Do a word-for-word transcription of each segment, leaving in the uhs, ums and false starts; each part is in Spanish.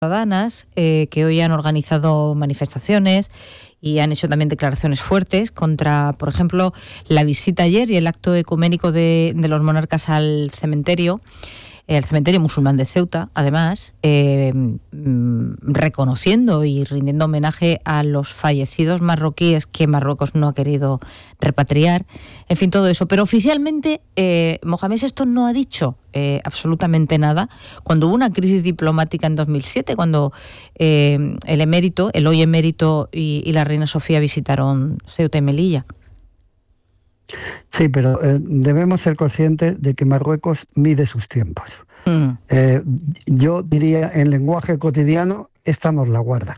ciudadanas eh, que hoy han organizado manifestaciones y han hecho también declaraciones fuertes contra, por ejemplo, la visita ayer y el acto ecuménico de, de los monarcas al cementerio, eh, al cementerio musulmán de Ceuta, además, eh, mm, reconociendo y rindiendo homenaje a los fallecidos marroquíes que Marruecos no ha querido repatriar. En fin, todo eso. Pero oficialmente, eh, Mohamed sexto no ha dicho eh, absolutamente nada. Cuando hubo una crisis diplomática en dos mil siete, cuando eh, el emérito, el hoy emérito y, y la reina Sofía visitaron Ceuta y Melilla. Sí, pero eh, debemos ser conscientes de que Marruecos mide sus tiempos. Mm. Eh, yo diría en lenguaje cotidiano, esta nos la guarda.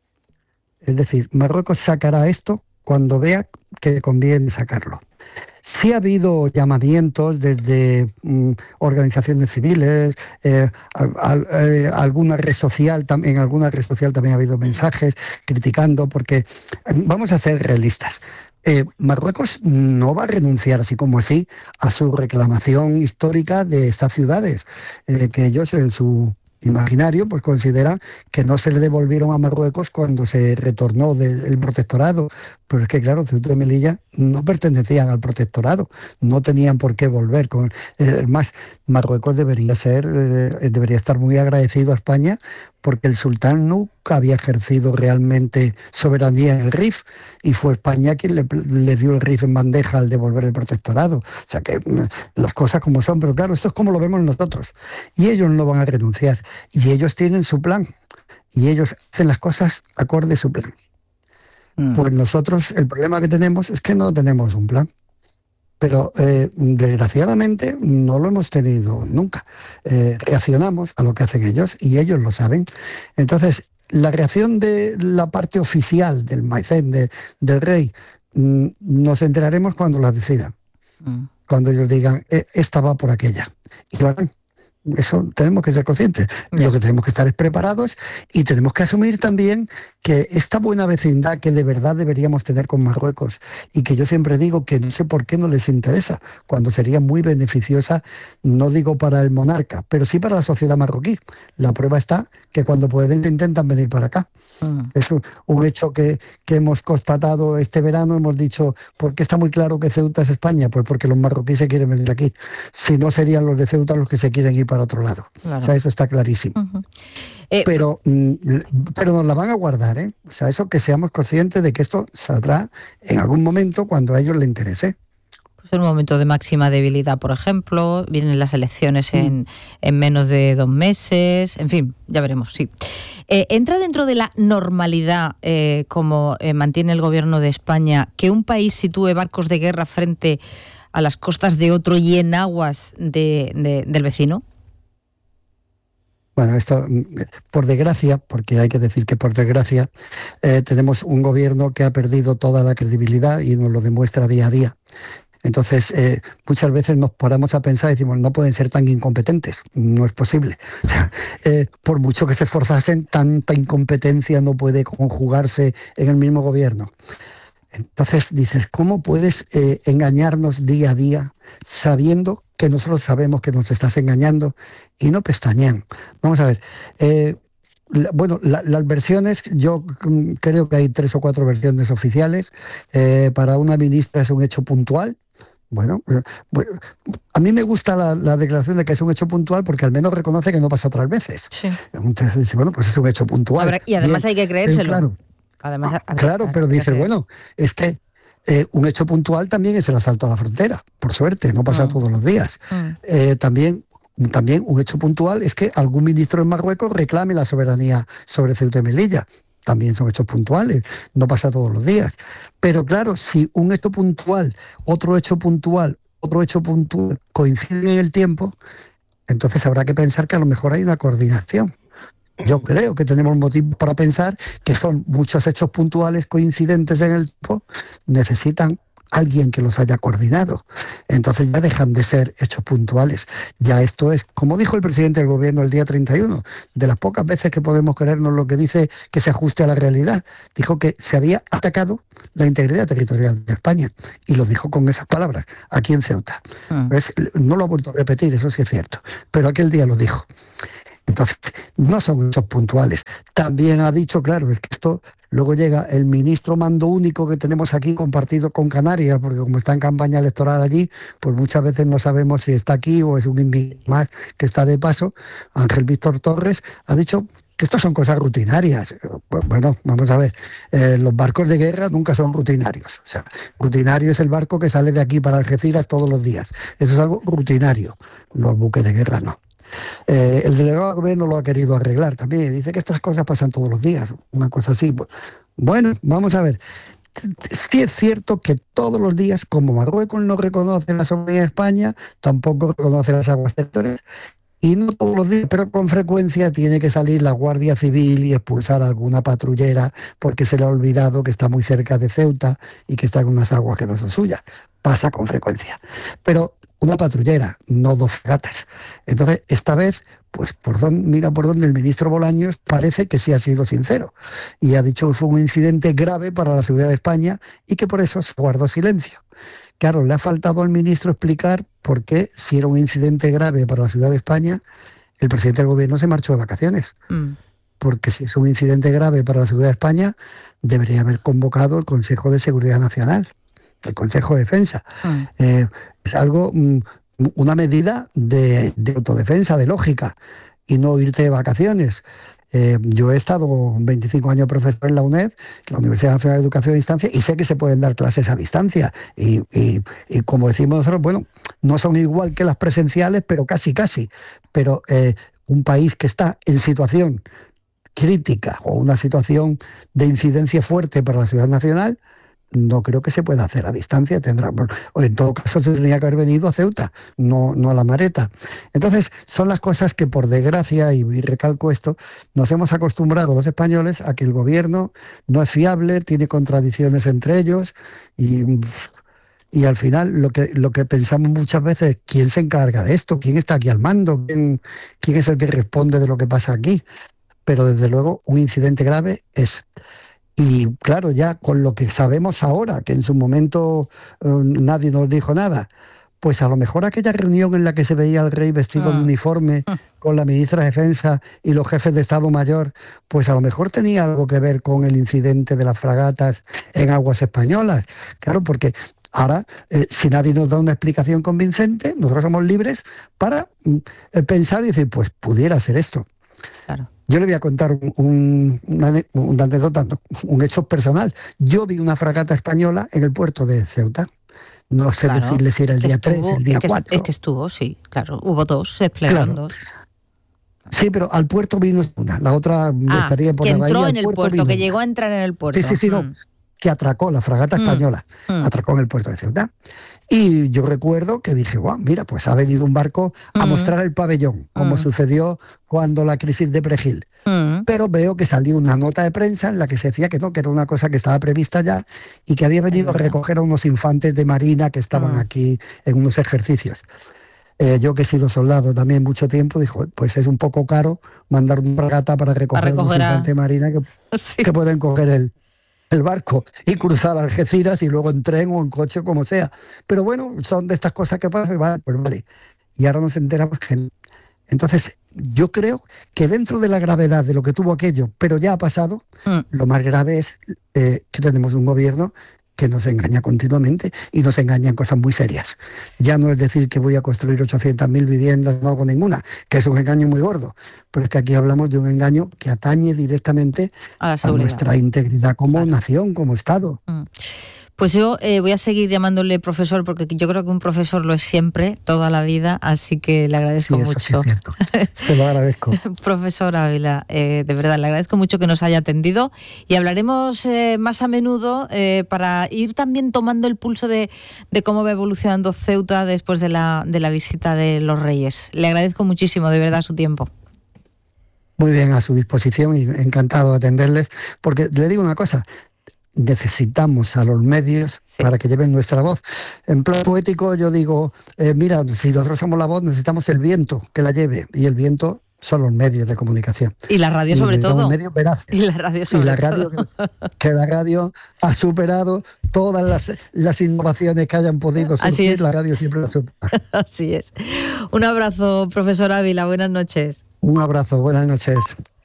Es decir, Marruecos sacará esto cuando vea que conviene sacarlo. Sí ha habido llamamientos desde mm, organizaciones civiles, eh, a, a, a, alguna red social, tam, en alguna red social también ha habido mensajes criticando, porque eh, vamos a ser realistas. Eh, Marruecos no va a renunciar así como así a su reclamación histórica de estas ciudades, eh, que ellos en su imaginario pues consideran que no se le devolvieron a Marruecos cuando se retornó del protectorado. Pero es que claro, Ceuta y Melilla no pertenecían al protectorado, no tenían por qué volver. Con, eh, más, Marruecos debería ser, eh, debería estar muy agradecido a España porque el sultán nunca había ejercido realmente soberanía en el Rif y fue España quien le, le dio el Rif en bandeja al devolver el protectorado. O sea que las cosas como son, pero claro, esto es como lo vemos nosotros. Y ellos no van a renunciar. Y ellos tienen su plan. Y ellos hacen las cosas acorde a su plan. Mm. Pues nosotros, el problema que tenemos es que no tenemos un plan. Pero eh, desgraciadamente no lo hemos tenido nunca. Eh, reaccionamos a lo que hacen ellos y ellos lo saben. Entonces, la reacción de la parte oficial del Maicén, de, del rey, mm, nos enteraremos cuando la decidan. Mm. Cuando ellos digan, eh, esta va por aquella. Y lo harán. Eso tenemos que ser conscientes. Yeah. Lo que tenemos que estar es preparados y tenemos que asumir también que esta buena vecindad que de verdad deberíamos tener con Marruecos y que yo siempre digo que no sé por qué no les interesa, cuando sería muy beneficiosa, no digo para el monarca, pero sí para la sociedad marroquí. La prueba está que cuando pueden intentan venir para acá. Mm. Es un, un hecho que, que hemos constatado este verano, hemos dicho, ¿por qué está muy claro que Ceuta es España? Pues porque los marroquíes se quieren venir aquí. Si no, serían los de Ceuta los que se quieren ir para otro lado. Claro. O sea, eso está clarísimo. Uh-huh. eh, pero, pero nos la van a guardar, ¿eh? O sea, eso que seamos conscientes de que esto saldrá en algún momento cuando a ellos les interese. Pues en un momento de máxima debilidad, por ejemplo, vienen las elecciones en, mm. en menos de dos meses, en fin, ya veremos, sí. Eh, ¿Entra dentro de la normalidad, eh, como eh, mantiene el gobierno de España, que un país sitúe barcos de guerra frente a las costas de otro y en aguas de, de, del vecino? Bueno, esto, por desgracia, porque hay que decir que por desgracia, eh, tenemos un gobierno que ha perdido toda la credibilidad y nos lo demuestra día a día. Entonces, eh, muchas veces nos paramos a pensar y decimos, no pueden ser tan incompetentes, no es posible. O sea, eh, por mucho que se esforzasen, tanta incompetencia no puede conjugarse en el mismo gobierno. Entonces dices, ¿cómo puedes eh, engañarnos día a día sabiendo que nosotros sabemos que nos estás engañando y no pestañean? Vamos a ver, eh, la, bueno, la, las versiones, yo creo que hay tres o cuatro versiones oficiales. Eh, para una ministra es un hecho puntual. Bueno, bueno, a mí me gusta la, la declaración de que es un hecho puntual porque al menos reconoce que no pasa otras veces. Sí. Entonces dice, bueno, pues es un hecho puntual. Ahora, y además Bien, hay que creérselo. Claro. Además, ah, claro, pero dice, bueno, es que eh, un hecho puntual también es el asalto a la frontera, por suerte, no pasa mm. todos los días. Mm. Eh, también, también un hecho puntual es que algún ministro en Marruecos reclame la soberanía sobre Ceuta y Melilla. También son hechos puntuales, no pasa todos los días. Pero claro, si un hecho puntual, otro hecho puntual, otro hecho puntual coinciden en el tiempo, entonces habrá que pensar que a lo mejor hay una coordinación. Yo creo que tenemos motivos para pensar que son muchos hechos puntuales coincidentes en el tiempo, necesitan alguien que los haya coordinado. Entonces ya dejan de ser hechos puntuales. Ya esto es, como dijo el presidente del gobierno el día treinta y uno, de las pocas veces que podemos creernos lo que dice que se ajuste a la realidad. Dijo que se había atacado la integridad territorial de España y lo dijo con esas palabras, aquí en Ceuta. Mm. ¿Ves? No lo ha vuelto a repetir, eso sí es cierto, pero aquel día lo dijo. Entonces, no son hechos puntuales. También ha dicho, claro, es que esto luego llega el ministro mando único que tenemos aquí compartido con Canarias, porque como está en campaña electoral allí, pues muchas veces no sabemos si está aquí o es un invitado más que está de paso. Ángel Víctor Torres ha dicho que estas son cosas rutinarias. Bueno, vamos a ver, eh, los barcos de guerra nunca son rutinarios. O sea, rutinario es el barco que sale de aquí para Algeciras todos los días. Eso es algo rutinario. Los buques de guerra no. Eh, el delegado del gobierno lo ha querido arreglar también. Dice que estas cosas pasan todos los días. Una cosa así. Bueno, vamos a ver. Sí es cierto que todos los días, como Marruecos no reconoce la soberanía de España, tampoco reconoce las aguas territoriales, y no todos los días, pero con frecuencia tiene que salir la Guardia Civil y expulsar a alguna patrullera porque se le ha olvidado que está muy cerca de Ceuta y que está en unas aguas que no son suyas. Pasa con frecuencia. Pero una patrullera, no dos fragatas. Entonces, esta vez, pues por don, mira por donde el ministro Bolaños parece que sí ha sido sincero y ha dicho que fue un incidente grave para la seguridad de España y que por eso se guardó silencio. Claro, le ha faltado al ministro explicar por qué, si era un incidente grave para la ciudad de España, el presidente del gobierno se marchó de vacaciones. Mm. Porque si es un incidente grave para la seguridad de España, debería haber convocado el Consejo de Seguridad Nacional, el Consejo de Defensa. Mm. Eh, es algo, una medida de, de autodefensa, de lógica, y no irte de vacaciones. Eh, yo he estado veinticinco años profesor en la UNED, la Universidad Nacional de Educación a Distancia, y sé que se pueden dar clases a distancia. Y, y, y como decimos nosotros, bueno, no son igual que las presenciales, pero casi, casi. Pero eh, un país que está en situación crítica o una situación de incidencia fuerte para la seguridad nacional, no creo que se pueda hacer a distancia. Tendrá, o en todo caso se tendría que haber venido a Ceuta, no, no a La Mareta. Entonces son las cosas que, por desgracia, y recalco esto, nos hemos acostumbrado los españoles a que el gobierno no es fiable, tiene contradicciones entre ellos y, y al final lo que, lo que pensamos muchas veces, ¿quién se encarga de esto? ¿Quién está aquí al mando? ¿Quién, quién es el que responde de lo que pasa aquí? Pero desde luego un incidente grave es. Y claro, ya con lo que sabemos ahora, que en su momento eh, nadie nos dijo nada, pues a lo mejor aquella reunión en la que se veía al rey vestido ah. de uniforme con la ministra de Defensa y los jefes de Estado Mayor, pues a lo mejor tenía algo que ver con el incidente de las fragatas en aguas españolas. Claro, porque ahora, eh, si nadie nos da una explicación convincente, nosotros somos libres para eh, pensar y decir, pues pudiera ser esto. Claro. Yo le voy a contar un, un, una, una anécdota, un hecho personal. Yo vi una fragata española en el puerto de Ceuta. No sé claro, decirle si era el día tres, el día cuatro. Es que estuvo, sí, claro. Hubo dos, se desplegaron claro. dos. Sí, pero al puerto vino una. La otra ah, estaría por que la bahía. entró en el puerto, puerto que llegó a entrar en el puerto. Sí, sí, sí, mm. no. Que atracó la fragata española. Mm. Atracó en el puerto de Ceuta. Y yo recuerdo que dije, wow, mira, pues ha venido un barco a mm. mostrar el pabellón, como mm. sucedió cuando la crisis de Perejil. Mm. Pero veo que salió una nota de prensa en la que se decía que no, que era una cosa que estaba prevista ya y que había venido a recoger a unos infantes de marina que estaban mm. aquí en unos ejercicios. Eh, yo que he sido soldado también mucho tiempo, dijo, pues es un poco caro mandar una fragata para recoger, para recoger unos a... infantes de marina que, sí. que pueden coger el... el barco y cruzar Algeciras y luego en tren o en coche, como sea. Pero bueno, son de estas cosas que pasan, vale, pues vale. Y ahora nos enteramos que no. Entonces, yo creo que dentro de la gravedad de lo que tuvo aquello, pero ya ha pasado, mm. lo más grave es eh, que tenemos un gobierno que nos engaña continuamente y nos engaña en cosas muy serias. Ya no es decir que voy a construir ochocientas mil viviendas, no hago ninguna, que es un engaño muy gordo, pero es que aquí hablamos de un engaño que atañe directamente a, a nuestra integridad como claro. nación, como Estado. Mm. Pues yo eh, voy a seguir llamándole profesor porque yo creo que un profesor lo es siempre, toda la vida, así que le agradezco sí, eso mucho. Sí, es cierto. Se lo agradezco. Profesor Ávila, eh, de verdad, le agradezco mucho que nos haya atendido y hablaremos eh, más a menudo eh, para ir también tomando el pulso de, de cómo va evolucionando Ceuta después de la, de la visita de los Reyes. Le agradezco muchísimo, de verdad, su tiempo. Muy bien, a su disposición y encantado de atenderles, porque le digo una cosa, necesitamos a los medios sí. para que lleven nuestra voz. En plan poético yo digo, eh, mira, si nosotros somos la voz, necesitamos el viento que la lleve, y el viento son los medios de comunicación. Y la radio y sobre todo. Medios veraces. Y la radio sobre y la todo. radio, que, que la radio ha superado todas las, las innovaciones que hayan podido surgir, la radio siempre la supera. Así es. Un abrazo, profesor Ávila, buenas noches. Un abrazo, buenas noches.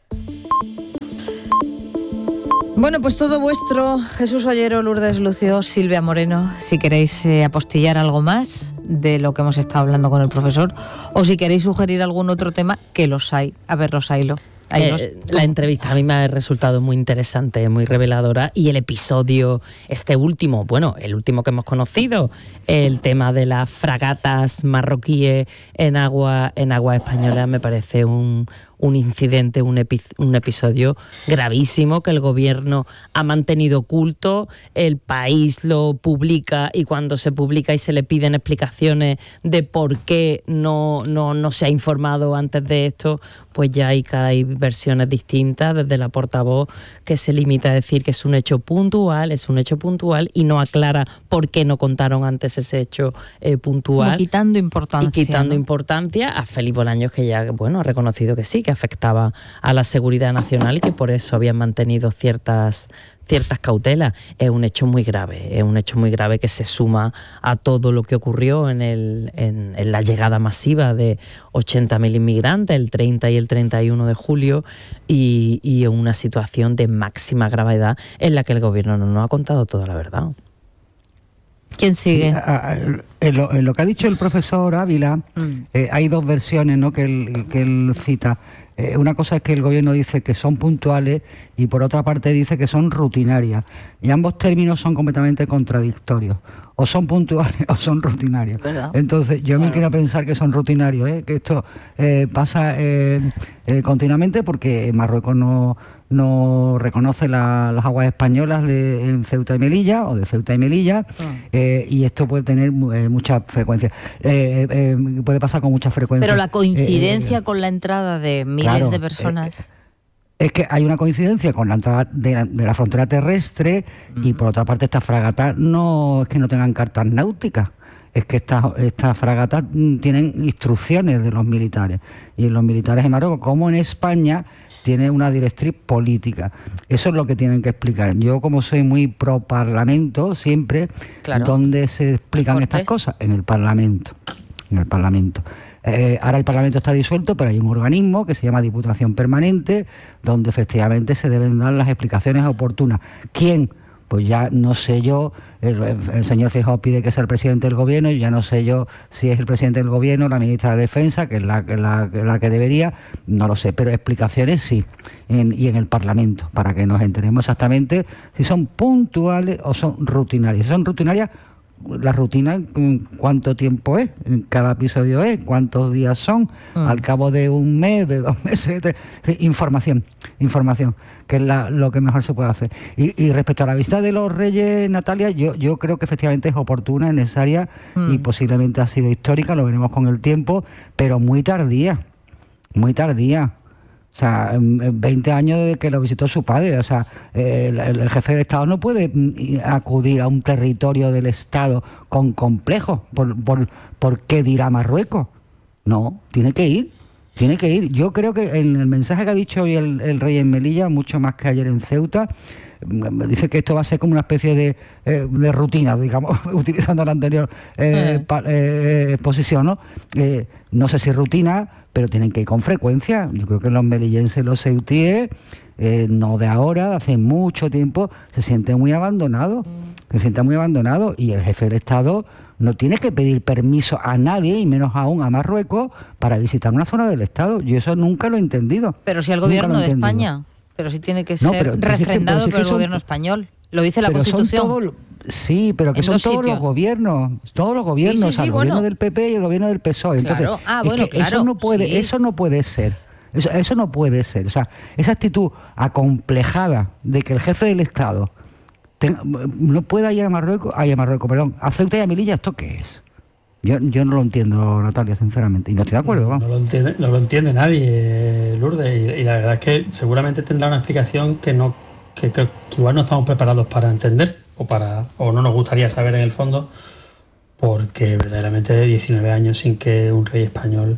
Bueno, pues todo vuestro, Jesús Ollero, Lourdes Lucio, Silvia Moreno, si queréis eh, apostillar algo más de lo que hemos estado hablando con el profesor, o si queréis sugerir algún otro tema, que los hay. A ver, los haylo. Eh, la entrevista a mí me ha resultado muy interesante, muy reveladora, y el episodio, este último, bueno, el último que hemos conocido, el tema de las fragatas marroquíes en agua, en agua española, me parece un, un incidente, un, epi, un episodio gravísimo que el gobierno ha mantenido oculto, el país lo publica, y cuando se publica y se le piden explicaciones de por qué no, no, no se ha informado antes de esto, pues ya hay, hay versiones distintas, desde la portavoz que se limita a decir que es un hecho puntual, es un hecho puntual, y no aclara por qué no contaron antes ese hecho eh, puntual. Y quitando importancia. Y quitando ¿no? importancia a Félix Bolaños, que ya, bueno, ha reconocido que sí, que afectaba a la seguridad nacional y que por eso habían mantenido ciertas ciertas cautelas. Es un hecho muy grave, es un hecho muy grave que se suma a todo lo que ocurrió en, el, en, en la llegada masiva de ochenta mil inmigrantes el treinta y el treinta y uno de julio, y, y una situación de máxima gravedad en la que el gobierno no nos ha contado toda la verdad. ¿Quién sigue? En lo, en lo que ha dicho el profesor Ávila, mm. eh, hay dos versiones, ¿no?, que él, que él cita. Eh, una cosa es que el gobierno dice que son puntuales y por otra parte dice que son rutinarias. Y ambos términos son completamente contradictorios. O son puntuales o son rutinarios. ¿Verdad? Entonces yo claro. me quiero pensar que son rutinarios, ¿eh? que esto eh, pasa eh, eh, continuamente, porque Marruecos no... no reconoce la, las aguas españolas de en Ceuta y Melilla, o de Ceuta y Melilla, oh. eh, y esto puede tener eh, mucha frecuencia. Eh, eh, puede pasar con mucha frecuencia. Pero la coincidencia eh, con la entrada de miles claro, de personas... Eh, es que hay una coincidencia con la entrada de la, de la frontera terrestre, uh-huh. y por otra parte estas fragatas no es que no tengan cartas náuticas. Es que estas, estas fragatas tienen instrucciones de los militares, y los militares en Marruecos, como en España, tienen una directriz política. Eso es lo que tienen que explicar. Yo, como soy muy pro parlamento, siempre, claro. ¿dónde se explican Cortés. Estas cosas? En el Parlamento. En el Parlamento. Eh, ahora el Parlamento está disuelto, pero hay un organismo que se llama Diputación Permanente, donde efectivamente se deben dar las explicaciones oportunas. ¿Quién? Pues ya no sé yo, el, el señor Feijóo pide que sea el presidente del gobierno, ya no sé yo si es el presidente del gobierno, la ministra de Defensa, que es la, la, la que debería, no lo sé, pero explicaciones sí, en, y en el Parlamento, para que nos enteremos exactamente si son puntuales o son rutinarias. Si son rutinarias, la rutina, ¿cuánto tiempo es? Cada episodio es, ¿cuántos días son? Mm. Al cabo de un mes, de dos meses, de, de, información, información, que es la, lo que mejor se puede hacer. Y, y respecto a la visita de los Reyes, Natalia, yo, yo creo que efectivamente es oportuna, es necesaria, mm. y posiblemente ha sido histórica, lo veremos con el tiempo, pero muy tardía, muy tardía. O sea, veinte años desde que lo visitó su padre. O sea, el, el jefe de Estado no puede acudir a un territorio del Estado con complejos. ¿Por, por, por qué dirá Marruecos? No, tiene que ir, tiene que ir. Yo creo que en el mensaje que ha dicho hoy el, el rey en Melilla, mucho más que ayer en Ceuta, dice que esto va a ser como una especie de, eh, de rutina, digamos, utilizando la anterior eh, eh. Pa, eh, exposición, ¿no? Eh, no sé si rutina, pero tienen que ir con frecuencia. Yo creo que los melillenses, los ceutíes, eh, no de ahora, de hace mucho tiempo, se sienten muy abandonados, se sienten muy abandonados, y el jefe del Estado no tiene que pedir permiso a nadie, y menos aún a Marruecos, para visitar una zona del Estado. Yo eso nunca lo he entendido. Pero si el gobierno de España, pero si tiene que ser no, pero, refrendado pero si por el son, gobierno español. Lo dice la Constitución. Todo, sí, pero que son todos sitios. los gobiernos, todos los gobiernos, sí, sí, sí, el bueno. gobierno del P P y el gobierno del P S O E. Entonces, claro. ah, bueno, es que claro, eso no puede, sí. eso no puede ser. Eso, eso no puede ser. O sea, esa actitud acomplejada de que el jefe del Estado tenga, no pueda ir a Marruecos, a Marruecos, perdón, a Ceuta y a Melilla, ¿esto qué es? Yo, yo no lo entiendo, Natalia, sinceramente, y no estoy de acuerdo. No, no, lo, entiende, no lo entiende nadie, Lourdes, y, y la verdad es que seguramente tendrá una explicación que no que, que, que igual no estamos preparados para entender, o para o no nos gustaría saber en el fondo, porque verdaderamente diecinueve años sin que un rey español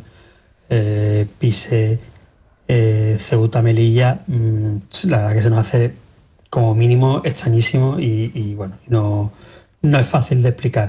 eh, pise eh, Ceuta, Melilla, mmm, la verdad que se nos hace como mínimo extrañísimo, y, y bueno, no, no es fácil de explicar.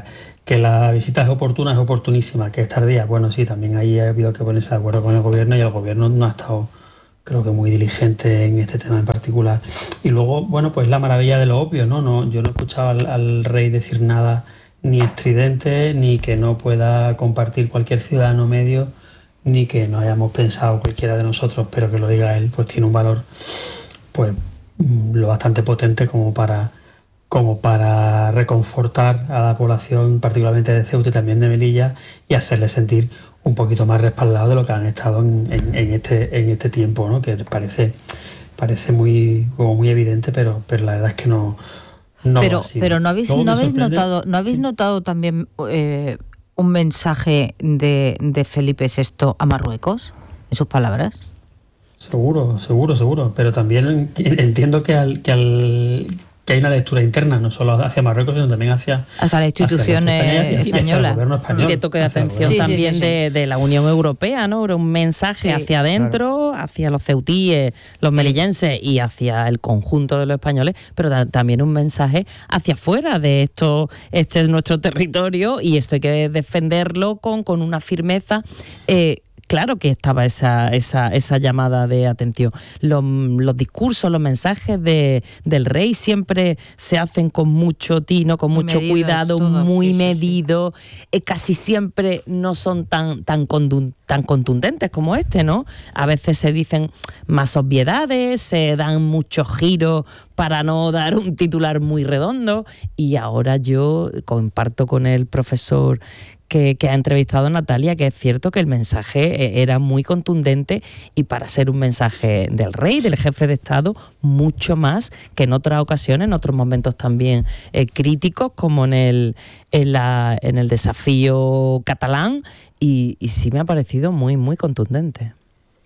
Que la visita es oportuna, es oportunísima, que es tardía. Bueno, sí, también ahí ha habido que ponerse de acuerdo con el gobierno y el gobierno no ha estado, creo que muy diligente en este tema en particular. Y luego, bueno, pues la maravilla de lo obvio, ¿no? no yo no he escuchado al, al rey decir nada ni estridente, ni que no pueda compartir cualquier ciudadano medio, ni que no hayamos pensado cualquiera de nosotros, pero que lo diga él, pues tiene un valor, pues, lo bastante potente como para... como para reconfortar a la población, particularmente de Ceuta y también de Melilla, y hacerles sentir un poquito más respaldados de lo que han estado en, en, en este en este tiempo, ¿no? Que parece parece muy como muy evidente, pero pero la verdad es que no no pero ha sido. pero no habéis Luego no me habéis sorprende- notado no habéis sí. notado también eh, un mensaje de, de Felipe sexto a Marruecos en sus palabras. Seguro, seguro, seguro, pero también entiendo que al que al que hay una lectura interna, no solo hacia Marruecos, sino también hacia, Hasta las instituciones hacia la institución española y hacia el gobierno español. Y de toque de hacia el atención Sí, sí, también sí, sí. De, de la Unión Europea, ¿no? Era un mensaje Sí, hacia adentro, hacia los ceutíes, los melillenses y hacia el conjunto de los españoles, pero ta- también un mensaje hacia afuera de esto. Este es nuestro territorio y esto hay que defenderlo con, con una firmeza. Eh, Claro que estaba esa, esa, esa llamada de atención. Los, los discursos, los mensajes de, del rey siempre se hacen con mucho tino, con Muy mucho medidos, cuidado, todos, muy sí, sí, sí. medido. Eh, casi siempre no son tan, tan, condun- tan contundentes como este, ¿no? A veces se dicen más obviedades, se dan muchos giros para no dar un titular muy redondo. Y ahora yo comparto con el profesor que, que ha entrevistado a Natalia, que es cierto que el mensaje eh, era muy contundente y para ser un mensaje del rey, del jefe de Estado, mucho más que en otras ocasiones, en otros momentos también eh, críticos, como en el, en, la, en el desafío catalán, y, y sí me ha parecido muy, muy contundente.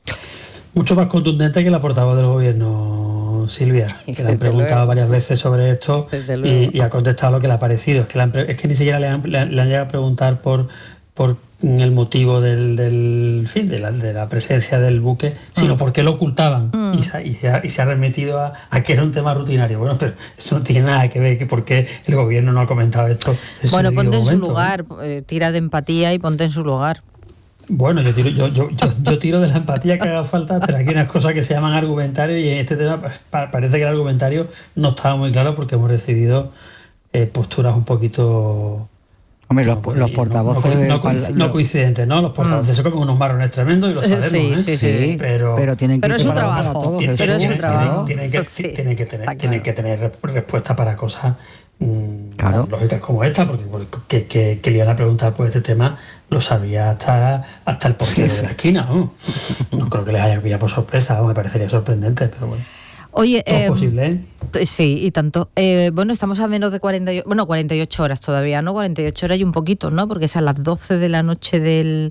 Mucho más contundente que la portavoz del gobierno, Silvia, que le han Desde preguntado luego. varias veces sobre esto Desde luego. y, y ha contestado lo que le ha parecido. Es que, le han pre- es que ni siquiera le han, le han- le han llegado a preguntar por, por el motivo del, del fin de la, de la presencia del buque, sino Mm. por qué lo ocultaban. Mm. Y, se, ha- y, se ha, y se ha remitido a, a que era un tema rutinario. Bueno, pero eso no tiene nada que ver que por qué el gobierno no ha comentado esto. en su Bueno, debido ponte en su momento, ¿no? lugar, eh, tira de empatía y ponte en su lugar. Bueno, yo tiro, yo, yo, yo, yo tiro de la empatía que haga falta, pero aquí hay unas cosas que se llaman argumentarios y en este tema pa- pa- parece que el argumentario no estaba muy claro porque hemos recibido eh, posturas un poquito... Hombre, los, no, los no- portavoces... no, del no, parla- no coincidentes, ¿no? Los portavoces se comen unos marrones tremendos y lo sabemos, Sí, ¿eh? sí, sí. Pero, pero tienen que Pero ir es su preparados para trabajo. todo, tienen, Pero es su Jesús. tienen- trabajo. tienen que, Sí, tienen que tener, está tienen claro. que tener re- respuesta para cosas mm, Claro. tan lógicas como esta, porque, porque que, que, que le iban a preguntar por este tema lo sabía hasta, hasta el portero de la esquina, ¿no? No creo que les haya pillado por sorpresa, me parecería sorprendente, pero bueno. Oye, Todo es eh, posible, ¿eh? sí, y tanto. Eh, bueno, estamos a menos de cuarenta y ocho, bueno, cuarenta y ocho horas todavía, ¿no? cuarenta y ocho horas y un poquito, ¿no? Porque es a las doce de la noche del,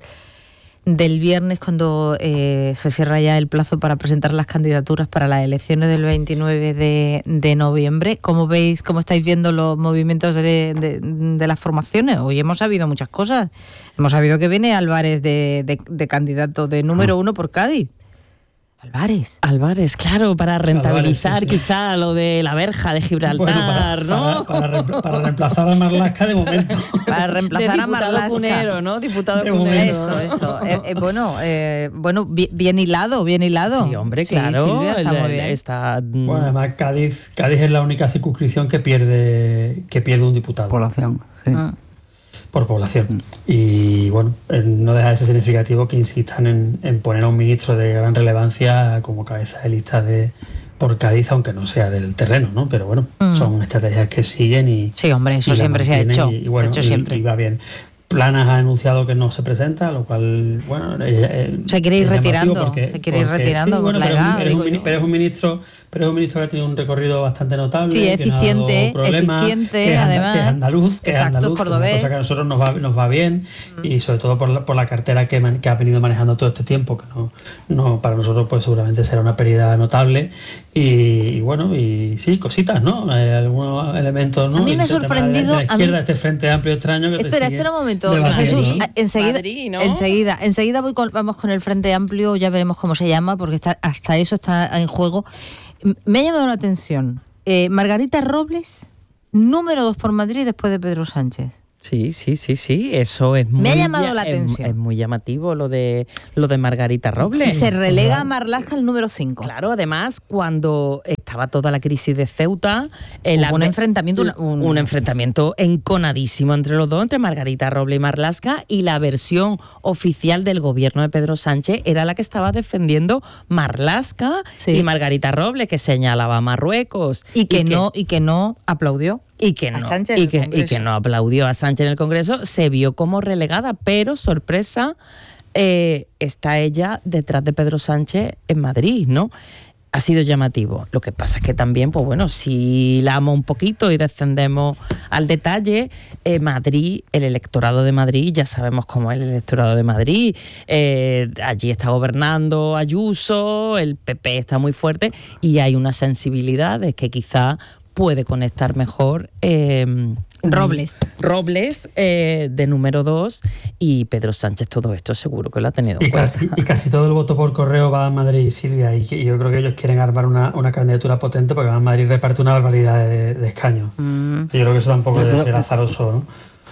del viernes cuando eh, se cierra ya el plazo para presentar las candidaturas para las elecciones del veintinueve de, de noviembre. ¿Cómo veis, cómo estáis viendo los movimientos de, de, de las formaciones? Hoy hemos sabido muchas cosas. Hemos sabido que viene Álvarez de, de, de candidato de número uno por Cádiz. Álvarez. Álvarez, claro, para rentabilizar Álvarez, sí, sí. quizá lo de la verja de Gibraltar, Bueno, para, ¿no? para, para, reempla- para reemplazar a Marlaska de momento. Para reemplazar de a diputado Marlaska. cunero, ¿no? Diputado De cunero. momento. Eso, eso. Eh, eh, bueno, eh, bueno, bi- bien hilado, bien hilado. Sí, hombre, Sí, claro. Silvia, está el- muy el- bien. está, mm, Bueno, además Cádiz, Cádiz es la única circunscripción que pierde, que pierde un diputado. Población, sí. Mm. Por población. Y bueno, eh, no deja de ser significativo que insistan en, en poner a un ministro de gran relevancia como cabeza de lista de por Cádiz, aunque no sea del terreno, ¿no? Pero bueno, Mm. son estrategias que siguen y... Sí, hombre, eso y la siempre se ha mantienen hecho. Y, y bueno, se ha hecho y- siempre. y va bien. Planas ha anunciado que no se presenta, lo cual, bueno... eh, eh, Se quiere ir es llamativo retirando, porque- se quiere ir porque- retirando sí, por bueno, la pero es un- edad, pero es un digo mini- yo. pero es un ministro pero es un ministro que ha tenido un recorrido bastante notable. Sí, que no ha dado eficiente, problemas, eficiente, que es, anda- además. que es andaluz, que es Exacto, andaluz, que es una cordobés. cosa que a nosotros nos va, nos va bien y sobre todo por la, por la cartera que, man- que ha venido manejando todo este tiempo, que no, no para nosotros pues seguramente será una pérdida notable y, y bueno, y sí, cositas, ¿no? Hay algunos elementos, ¿no? A mí me ha El tema sorprendido, de la a mí- izquierda, este frente amplio extraño que te Espera, sigue espera un momento, debatiendo. Jesús. a- Enseguida, Madrid, ¿no? enseguida, enseguida voy con- vamos con el Frente Amplio, ya veremos cómo se llama, porque está, hasta eso está en juego. M- Me ha llamado la atención. eh, Margarita Robles, número dos por Madrid después de Pedro Sánchez. Sí, sí, sí, sí, eso es muy... Me ha llamado la atención. Es, es muy llamativo lo de lo de Margarita Robles. Se relega a Marlaska al número cinco. Claro, además, cuando estaba toda la crisis de Ceuta... El Hubo un enfrentamiento... Un, un... un enfrentamiento enconadísimo entre los dos, entre Margarita Robles y Marlaska, y la versión oficial del gobierno de Pedro Sánchez era la que estaba defendiendo Marlaska, sí, y Margarita Robles, que señalaba a Marruecos. Y que, y que no y que no aplaudió. Y que, no, y, que, y que no aplaudió a Sánchez en el Congreso, se vio como relegada, pero sorpresa, eh, está ella detrás de Pedro Sánchez en Madrid, ¿no? Ha sido llamativo. Lo que pasa es que también, pues bueno, si la amo un poquito y descendemos al detalle, eh, Madrid, el electorado de Madrid, ya sabemos cómo es el electorado de Madrid, eh, allí está gobernando Ayuso, el P P está muy fuerte y hay unas sensibilidades que quizá puede conectar mejor eh, Robles. Robles eh, de número dos, y Pedro Sánchez todo esto seguro que lo ha tenido. Y casi, y casi todo el voto por correo va a Madrid, Silvia, y, y yo creo que ellos quieren armar una, una candidatura potente porque va a Madrid reparte una barbaridad de, de escaños. Mm. Yo creo que eso tampoco debe ser azaroso, ¿no?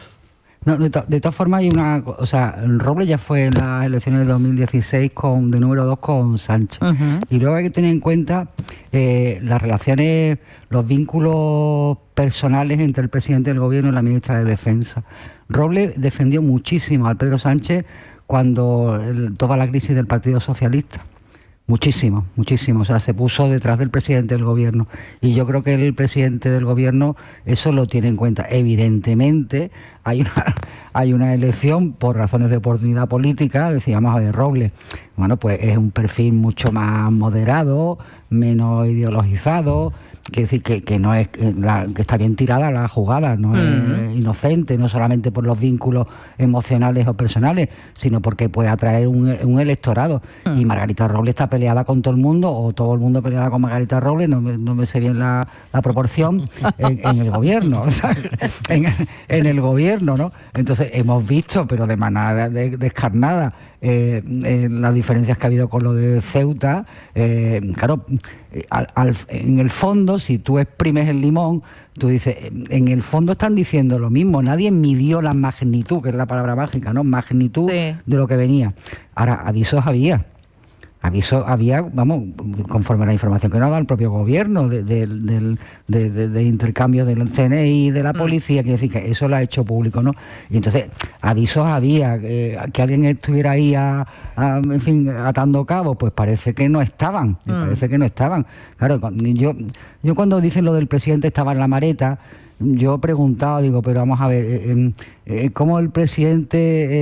No, de, to, de todas formas hay una, o sea, Robles ya fue en las elecciones de dos mil dieciséis con de número dos con Sánchez. Uh-huh. Y luego hay que tener en cuenta eh, las relaciones, los vínculos personales entre el presidente del gobierno y la ministra de Defensa. Robles defendió muchísimo al Pedro Sánchez cuando el, toda la crisis del Partido Socialista. Muchísimo, muchísimo. O sea, se puso detrás del presidente del gobierno. Y yo creo que el presidente del gobierno eso lo tiene en cuenta. Evidentemente, hay una, hay una elección por razones de oportunidad política, decíamos, a ver, Robles. Bueno, pues es un perfil mucho más moderado, menos ideologizado. Quiere decir que, que no es la, que está bien tirada la jugada, no mm. es inocente, no solamente por los vínculos emocionales o personales, sino porque puede atraer un, un electorado. Mm. Y Margarita Robles está peleada con todo el mundo, o todo el mundo peleada con Margarita Robles, no me, no me sé bien la, la proporción, en, en el gobierno, o sea, en, en el gobierno, ¿no? Entonces hemos visto, pero de manera de, descarnada, Eh, eh, las diferencias que ha habido con lo de Ceuta. Eh, claro, al, al, en el fondo, si tú exprimes el limón, tú dices, en el fondo están diciendo lo mismo, nadie midió la magnitud, que es la palabra mágica, ¿no? Magnitud sí. de lo que venía. Ahora, avisos había. Aviso había, vamos, conforme a la información que nos ha dado el propio gobierno de, de, de, de, de, de intercambio del C N I y de la policía, quiere decir que eso lo ha hecho público, ¿no? Y entonces, avisos había, eh, que alguien estuviera ahí, a, a, en fin, atando cabos, pues parece que no estaban, mm. parece que no estaban. Claro, yo, yo cuando dicen lo del presidente estaba en la mareta, yo he preguntado, digo, pero vamos a ver, eh, eh, ¿cómo el presidente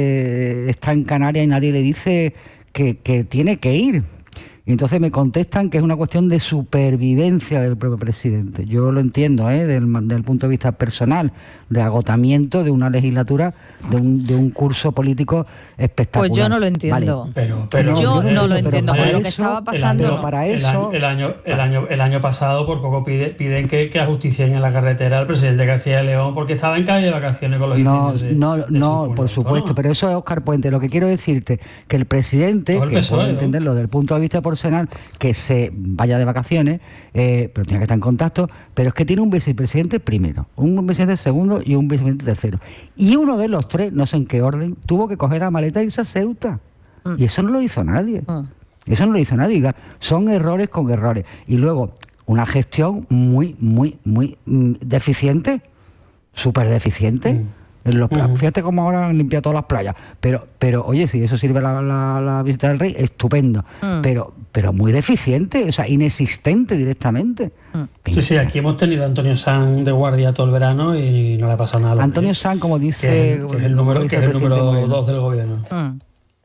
eh, está en Canarias y nadie le dice Que, que tiene que ir? Y entonces me contestan que es una cuestión de supervivencia del propio presidente. Yo lo entiendo, ¿eh? Del, del punto de vista personal, de agotamiento de una legislatura, de un, de un curso político espectacular. Pues yo no lo entiendo. Vale. Pero, pero, yo pero, no lo pero entiendo, por lo eso, que estaba pasando. El año, no. para eso, el, año, el, año, el, año, el año pasado por poco pide, piden que, que ajusticien en la carretera al presidente de Castilla y León porque estaba en calle de vacaciones con los No, de, no, de no, su por supuesto, ¿no? Pero eso es Óscar Puente. Lo que quiero decirte, que el presidente, el que P S O E, puede entenderlo ¿no? desde el punto de vista personal, que se vaya de vacaciones, eh, pero tiene que estar en contacto, pero es que tiene un vicepresidente primero, un vicepresidente segundo y un vicepresidente tercero. Y uno de los tres, no sé en qué orden, tuvo que coger la maleta e irse a Ceuta. Mm. Y eso no lo hizo nadie. Mm. Eso no lo hizo nadie. Son errores con errores. Y luego, una gestión muy, muy, muy mm, deficiente, súper deficiente. Mm. En los, uh-huh. Fíjate cómo ahora han limpiado todas las playas. Pero, pero oye, si eso sirve la, la, la visita del rey, estupendo. Mm. Pero, pero muy deficiente, o sea, inexistente directamente. Mm. Sí, sí, aquí hemos tenido a Antonio Sanz de guardia todo el verano y no le ha pasado nada. Antonio Sanz, como dice... Que es, que es el número, que es el número dos del gobierno. Mm.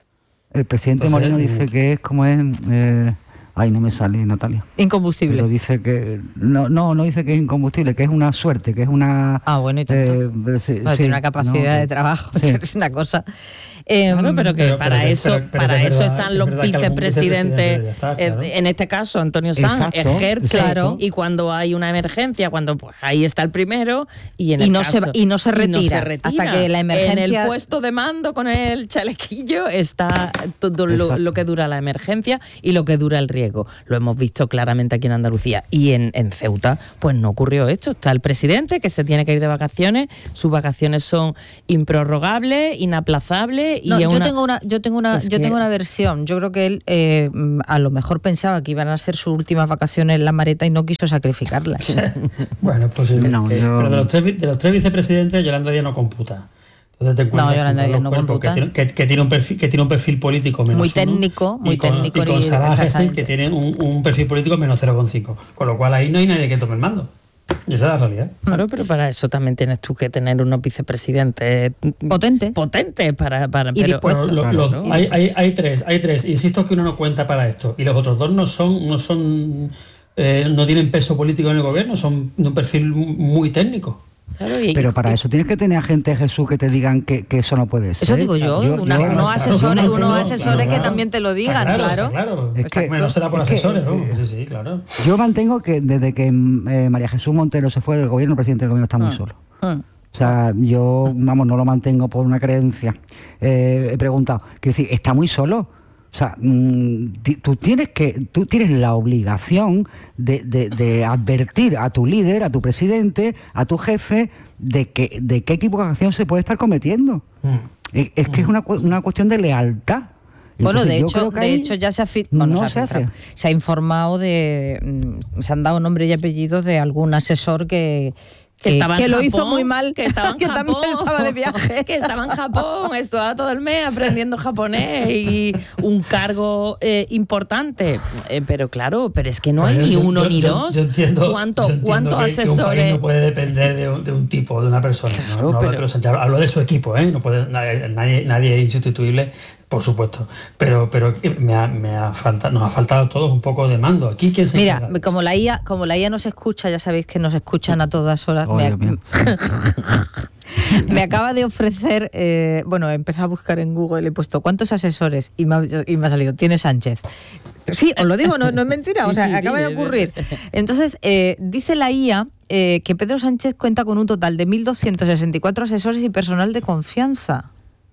El presidente Entonces, Moreno dice que es como es... Eh, Ay, no me sale, Natalia. Incombustible. Pero dice que... No, no, no dice que es incombustible, que es una suerte, que es una... Ah, bueno, y tanto. Eh, sí, bueno, sí, tiene una capacidad no, de trabajo, sí. Es una cosa... Eh, bueno, pero que pero, para pero, eso pero, pero, para eso verdad, están los vicepresidentes, estar, claro. En este caso Antonio Sanz ejerce, claro. Y cuando hay una emergencia, cuando pues ahí está el primero y, en y, el no, caso, se, y, no, se retira, y no se retira hasta que la emergencia... En el puesto de mando con el chalequillo está todo lo, lo que dura la emergencia y lo que dura el riesgo. gallego. Lo hemos visto claramente aquí en Andalucía. Y en, en Ceuta, pues no ocurrió esto. Está el presidente que se tiene que ir de vacaciones. Sus vacaciones son improrrogables, inaplazables. Y no, yo una... tengo una, yo tengo una, es yo que... tengo una versión. Yo creo que él eh, a lo mejor pensaba que iban a ser sus últimas vacaciones en la Mareta y no quiso sacrificarlas. Bueno, es posible. No, que, yo... Pero de los, tres, de los tres vicepresidentes, Yolanda Díaz no computa. Entonces te encuentras no, Yolanda Díaz no computa. Que tiene, que, que, tiene un perfil, que tiene un perfil político menos muy técnico, muy y con, técnico. Y con Salah Gesell, que tiene un, un perfil político menos cero coma cinco. Con lo cual ahí no hay nadie que tome el mando. Y esa es la realidad. Claro, pero para eso también tienes tú que tener unos vicepresidentes potentes. Potentes para... para y pero, bueno, lo, claro, los, ¿no? hay, hay, hay tres, hay tres. Insisto que uno no cuenta para esto. Y los otros dos no son, no son, eh, no tienen peso político en el gobierno, son de un perfil muy técnico. Claro, y, pero para y, eso tienes que tener a gente, Jesús, que te digan que, que eso no puede ser. Eso digo yo, yo, una, yo unos asesores, yo, unos asesores claro, que también te lo digan, claro. claro. claro. Es que, no será por es asesores, que, ¿no? Sí, sí, claro. Yo mantengo que desde que eh, María Jesús Montero se fue del gobierno, el presidente del gobierno está muy mm. solo. Mm. O sea, yo, vamos, no lo mantengo por una creencia. Eh, he preguntado, quiero decir, está muy solo. O sea, mmm, tú tienes que, tú tienes la obligación de, de, de advertir a tu líder, a tu presidente, a tu jefe, de que de qué equivocación se puede estar cometiendo. Mm. Es, es que es una, una cuestión de lealtad. Bueno, Entonces, de hecho, de hecho ya se ha, bueno, no se, ha se, hace. se ha informado de, se han dado nombre y apellidos de algún asesor que que, que, estaba que en lo Japón, hizo muy mal, que, estaba en que Japón, también estaba de viaje, que estaba en Japón, estaba todo el mes aprendiendo japonés y un cargo eh, importante. Eh, pero claro, pero es que no hay yo, ni uno yo, ni yo, dos. Yo entiendo, ¿Cuánto, yo entiendo ¿cuántos que, asesores? Que un país no puede depender de un, de un tipo, de una persona. Claro, no, no pero... hablo, hablo de su equipo, ¿eh? No puede, nadie, nadie es insustituible. Por supuesto, pero pero me ha, me ha faltado, nos ha faltado a todos un poco de mando. Aquí quién se Mira, encarga? como la I A, como la I A nos escucha, ya sabéis que nos escuchan a todas horas. Oh, me, ha... me acaba de ofrecer, eh, bueno, he empezado a buscar en Google, he puesto ¿cuántos asesores? Y me ha, y me ha salido, tiene Sánchez. Sí, os lo digo, no, no es mentira, sí, o sea, sí, acaba dime, de ocurrir. Dime. Entonces, eh, dice la I A eh, que Pedro Sánchez cuenta con un total de mil doscientos sesenta y cuatro asesores y personal de confianza.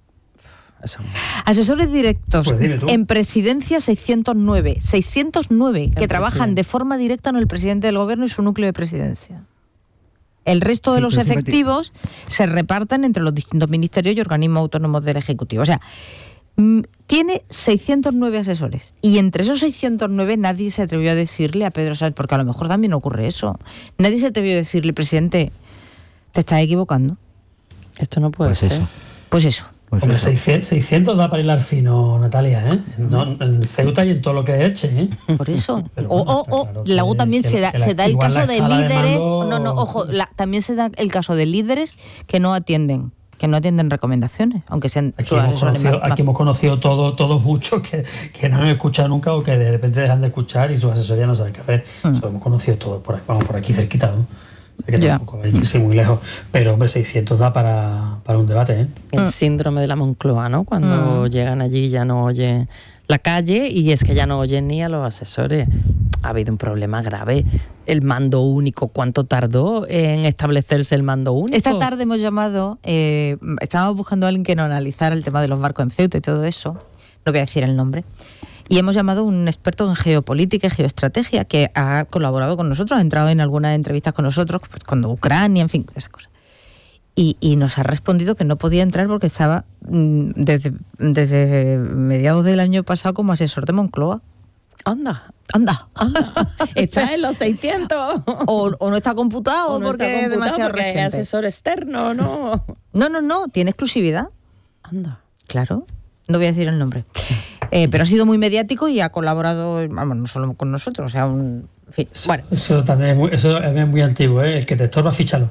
Asesores directos pues en presidencia seiscientos nueve, seiscientos nueve que trabajan de forma directa en el presidente del gobierno y su núcleo de presidencia. El resto de sí, los efectivos se reparten entre los distintos ministerios y organismos autónomos del Ejecutivo. O sea, tiene seiscientos nueve asesores y entre esos seiscientos nueve nadie se atrevió a decirle a Pedro Sánchez, porque a lo mejor también ocurre eso, nadie se atrevió a decirle, presidente, te estás equivocando. Esto no puede pues ser. Eso. Pues eso. Pues Hombre, seiscientos, seiscientos da para hilar fino, Natalia, ¿eh? No, en Ceuta y en todo lo que eche, ¿eh? Por eso. Pero o bueno, o, claro luego que, también que, se da, la, se da el caso de líderes. De mando... No, no, ojo, la, también se da el caso de líderes que no atienden, que no atienden recomendaciones, aunque sean. Aquí hemos conocido, aquí hemos conocido todos todo muchos que, que no han escuchado nunca o que de repente dejan de escuchar y sus asesorías no saben qué hacer. Mm. Eso hemos conocido todos, por, vamos, por aquí cerquita, ¿no? Sé que ya. tampoco hay que irse muy lejos, pero hombre, seiscientos da para, para un debate, ¿eh? El mm. síndrome de la Moncloa, ¿no? Cuando mm. llegan allí ya no oyen la calle y es que ya no oyen ni a los asesores. Ha habido un problema grave. El mando único, ¿cuánto tardó en establecerse el mando único? Esta tarde hemos llamado, eh, estábamos buscando a alguien que nos analizara el tema de los barcos en Ceuta y todo eso. No voy a decir el nombre. Y hemos llamado a un experto en geopolítica y geoestrategia que ha colaborado con nosotros, ha entrado en algunas entrevistas con nosotros, pues, cuando Ucrania, en fin, esas cosas. Y, y nos ha respondido que no podía entrar porque estaba mmm, desde, desde mediados del año pasado como asesor de Moncloa. Anda. Anda. Anda. Está en los seiscientos. O, o no está computado o no porque está computado es demasiado porque reciente. Es asesor externo, ¿no? No, no, no, tiene exclusividad. Anda. Claro. No voy a decir el nombre. Eh, pero ha sido muy mediático y ha colaborado, vamos, no solo con nosotros, o sea, un... En fin, bueno. Eso también es muy, eso es muy antiguo, ¿eh? El que te estorba, fíchalo.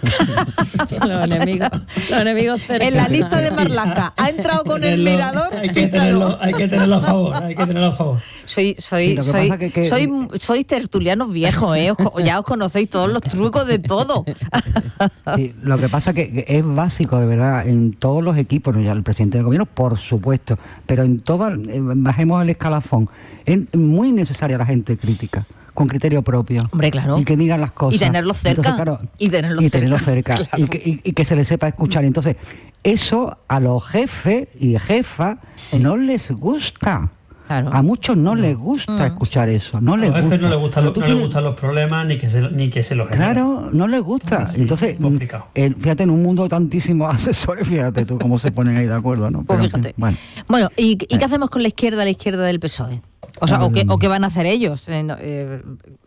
los enemigos, los enemigos cerca. En la lista de Marlaska, ha entrado con el mirador, hay que, tenerlo, hay que tenerlo a favor, hay que tenerlo a favor. Soy, soy, sí, soy, que que... soy, soy tertulianos viejos, ¿eh? Os, ya os conocéis todos los trucos de todo. Sí, lo que pasa que, que es básico, de verdad, en todos los equipos, ya el presidente del gobierno, por supuesto, pero en todas, eh, bajemos el escalafón, es muy necesaria la gente crítica, con criterio propio. Hombre, claro. Y que digan las cosas. Y tenerlos cerca. Entonces, claro, y tenerlos y cerca. Tenerlo cerca Claro. y, que, y, y que se les sepa escuchar. Entonces, eso a los jefes y jefas no les gusta. Claro. A muchos no les gusta mm. escuchar eso, no les a veces gusta. no les gusta, no tienes... les gustan los problemas ni que se, ni que se los generen. Claro, no les gusta. Sí, sí, entonces, eh, fíjate, en un mundo de tantísimos asesores, fíjate tú cómo se ponen ahí de acuerdo, ¿no? Pero, pues fíjate. Bueno, bueno ¿y, ¿y qué hacemos con la izquierda, la izquierda del P S O E? O sea, ¿o qué, o qué van a hacer ellos? Eh, no, eh,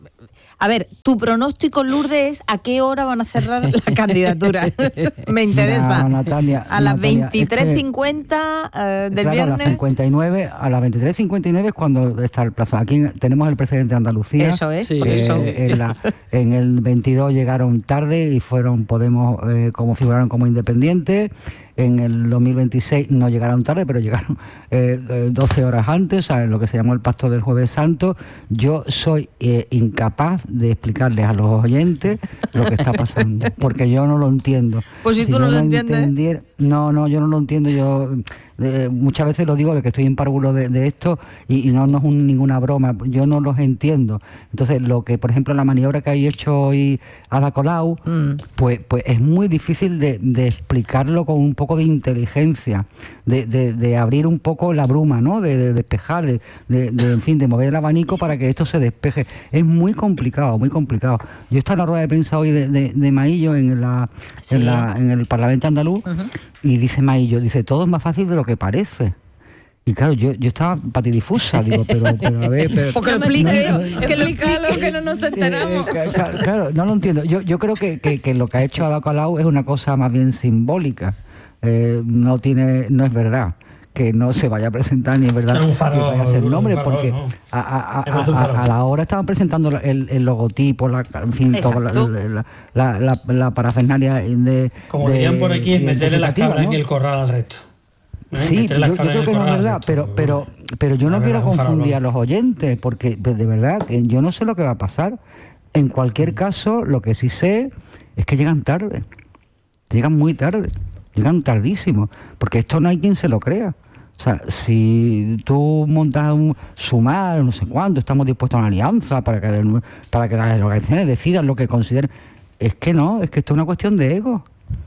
A ver, tu pronóstico, Lourdes, es a qué hora van a cerrar la candidatura. Me interesa. No, Natalia, a las Natalia, veintitrés cincuenta es que, uh, del claro, viernes. A las cincuenta y nueve, a las veintitrés cincuenta y nueve es cuando está el plazo. Aquí tenemos el presidente de Andalucía. Eso es, sí. por eh, eso. En, la, en el veintidós llegaron tarde y fueron Podemos, eh, como figuraron como independientes. En el dos mil veintiséis no llegaron tarde, pero llegaron eh, doce horas antes, a lo que se llamó el Pacto del Jueves Santo. Yo soy eh, incapaz de explicarles a los oyentes lo que está pasando, porque yo no lo entiendo. Pues si, si tú no lo entiendes... No, no, yo no lo entiendo. Yo eh, muchas veces lo digo de que estoy en párvulo de, de esto y, y no, no es un, ninguna broma. Yo no los entiendo. Entonces, lo que, por ejemplo, la maniobra que ha hecho hoy Ada Colau, mm. pues, pues es muy difícil de, de explicarlo con un poco de inteligencia, de, de, de abrir un poco la bruma, ¿no? De, de despejar, de, de, de, en fin, de mover el abanico para que esto se despeje. Es muy complicado, muy complicado. Yo estaba en la rueda de prensa hoy de, de, de Maillo en, la, sí. en, la, en el Parlamento andaluz. Uh-huh. Y dice Maillo, dice, todo es más fácil de lo que parece. Y claro, yo, yo estaba patidifusa, digo, pero, pero a ver... Pero, porque lo explique, no, no, que lo explique, que no nos enteramos. Eh, claro, claro, no lo entiendo. Yo, yo creo que, que, que lo que ha hecho Ada Colau es una cosa más bien simbólica. Eh, no tiene, no es verdad que no se vaya a presentar, ni es verdad un farol, que vaya a ser el nombre, farol, porque no. a, a, a, a, a la hora estaban presentando el, el logotipo, la, en fin, toda la, la, la, la, la parafernalia de... Como de, dirían por aquí, es meterle las cabras, ¿no?, en el corral al resto. ¿Eh? Sí, yo, yo creo que no es verdad, pero, pero, pero yo no quiero confundir a los oyentes, porque de verdad que yo no sé lo que va a pasar. En cualquier caso, lo que sí sé es que llegan tarde, llegan muy tarde, llegan tardísimo, porque esto no hay quien se lo crea. O sea, si tú montas un Sumar, no sé cuánto, estamos dispuestos a una alianza para que, para que las organizaciones decidan lo que consideren. Es que no, es que esto es una cuestión de ego.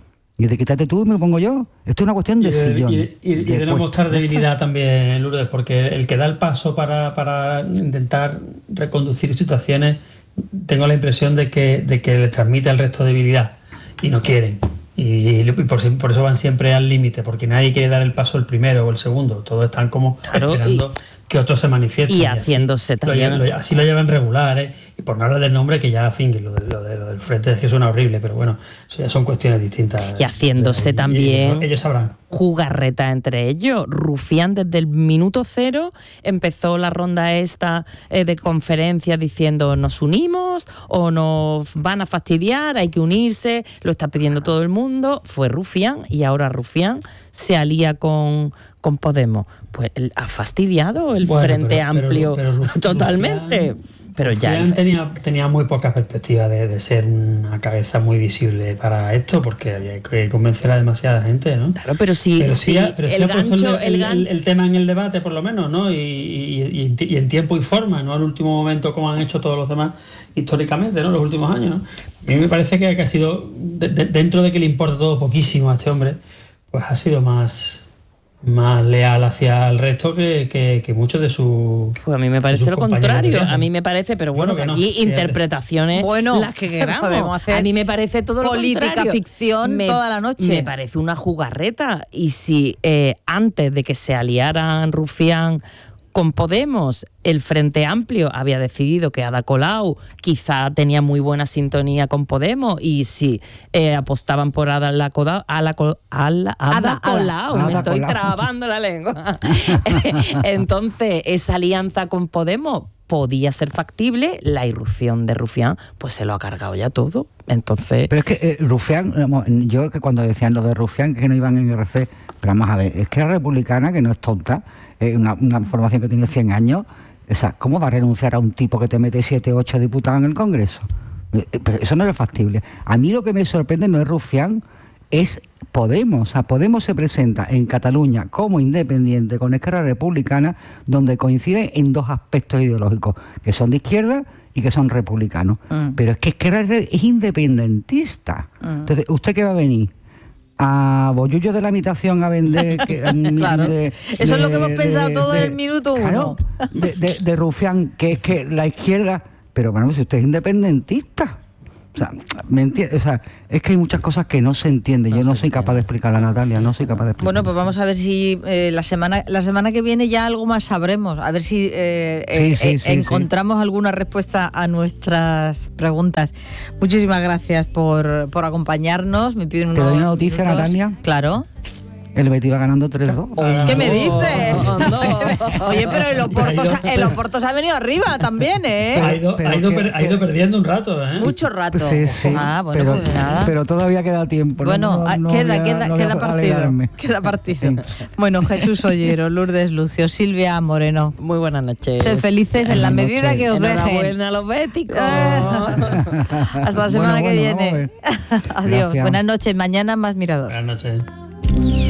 Y de quítate tú y me pongo yo. Esto es una cuestión de, de sillón. Y de, y, y de no mostrar debilidad también, Lourdes, porque el que da el paso para, para intentar reconducir situaciones, tengo la impresión de que, de que les transmite al resto debilidad y no quieren. Y, y por, por eso van siempre al límite, porque nadie quiere dar el paso el primero o el segundo. Todos están como claro, esperando y, que otros se manifiesten. Y, y haciéndose así, también. Lo, lo, así lo llevan regular, ¿eh? Y por no hablar del nombre, que ya, en fin, lo, de, lo, de, lo del frente es que suena horrible, pero bueno, eso ya son cuestiones distintas. Y haciéndose y, también. Ellos, ellos sabrán. Jugarreta entre ellos. Rufián desde el minuto cero empezó la ronda esta eh, de conferencias diciendo nos unimos o nos van a fastidiar, hay que unirse, lo está pidiendo todo el mundo. Fue Rufián y ahora Rufián se alía con, con Podemos. Pues ha fastidiado el bueno, Frente pero, Amplio pero, pero Rufián, totalmente. Pero ya el... tenía, tenía muy pocas perspectivas de, de ser una cabeza muy visible para esto, porque había que convencer a demasiada gente, ¿no? Claro, pero sí, pero sí, sí ha, pero sí el, ha puesto gancho, el, el, gan... el, el tema en el debate, por lo menos, ¿no? Y, y, y, y en tiempo y forma, no al último momento como han hecho todos los demás históricamente, ¿no? Los últimos años, ¿no? A mí me parece que, que ha sido, de, de, dentro de que le importa todo poquísimo a este hombre, pues ha sido más... más leal hacia el resto que, que, que muchos de sus pues a mí me parece lo contrario, a mí me parece, pero bueno, bueno que, que aquí no, interpretaciones bueno, las que queramos, podemos hacer a mí me parece todo lo política contrario. ficción me, toda la noche, me parece una jugarreta. Y si eh, antes de que se aliaran Rufián con Podemos, el Frente Amplio había decidido que Ada Colau quizá tenía muy buena sintonía con Podemos, y si eh, apostaban por Ada, la Coda, a la, a la Ada, Ada Colau, Ada, me estoy Colau. trabando la lengua. Entonces, esa alianza con Podemos podía ser factible. La irrupción de Rufián, pues se lo ha cargado ya todo. Entonces... Pero es que eh, Rufián, yo que cuando decían lo de Rufián, que no iban en R C, pero vamos a ver, es que la republicana, que no es tonta, Una, una formación que tiene cien años, o sea, ¿cómo va a renunciar a un tipo que te mete siete, ocho diputados en el Congreso? Pero eso no es factible. A mí lo que me sorprende no es Rufián, es Podemos. O sea, Podemos se presenta en Cataluña como independiente con Esquerra Republicana, donde coincide en dos aspectos ideológicos, que son de izquierda y que son republicanos. Mm. Pero es que Esquerra es independentista. Mm. Entonces, ¿usted qué va a venir? a bollullo de la imitación a vender que, claro. de, eso de, es lo que hemos pensado de, todo de, en el minuto uno. Claro, de, de, de rufián, que es que la izquierda, pero bueno, si usted es independentista, o sea, ¿me entiende? O sea, es que hay muchas cosas que no se entienden. No Yo no soy capaz de explicarla, Natalia, no soy capaz de explicarla. Bueno, pues vamos a ver si eh, la semana la semana que viene ya algo más sabremos, a ver si eh, sí, sí, eh, sí, encontramos sí. alguna respuesta a nuestras preguntas. Muchísimas gracias por, por acompañarnos. Me piden unos ¿Te doy una noticia, minutos. Natalia? Claro. El Betis va ganando tres dos. ¿Qué me dices? No. Oye, pero el Oporto, se, el Oporto se ha venido arriba también, ¿eh? Ha ido, ha ido, per, ha ido perdiendo un rato, ¿eh? Mucho rato. Sí, sí. Ah, bueno, pero, pues nada. Pero todavía queda tiempo. Bueno, no, no, queda, no queda, no queda partido. Alegrarme. Queda partido. Bueno, Jesús Ollero, Lourdes Lucio, Silvia Moreno. Muy buenas noches. Sed felices en la medida noches. que os dejen. Enhorabuena a los béticos. Hasta la semana bueno, que bueno, viene. Adiós. Gracias. Buenas noches. Mañana más Mirador. Buenas noches.